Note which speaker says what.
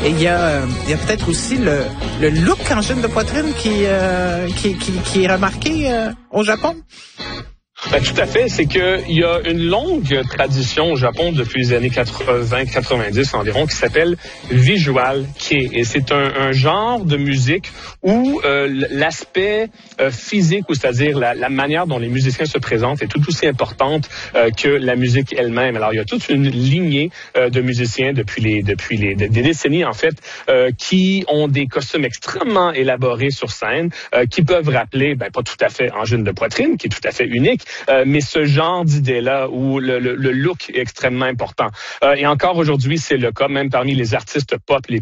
Speaker 1: Et il y a peut-être aussi le look en jean de poitrine qui est remarqué au Japon.
Speaker 2: Ben, tout à fait. C'est qu'il y a une longue tradition au Japon depuis les années 80-90 environ qui s'appelle Visual Kei. Et c'est un genre de musique où l'aspect physique, ou c'est-à-dire la manière dont les musiciens se présentent est tout aussi importante que la musique elle-même. Alors, il y a toute une lignée de musiciens depuis des décennies, en fait, qui ont des costumes extrêmement élaborés sur scène, qui peuvent rappeler, ben, pas tout à fait en jean de poitrine, qui est tout à fait unique, mais ce genre d'idée-là où le look est extrêmement important. Et encore aujourd'hui, c'est le cas, même parmi les artistes pop les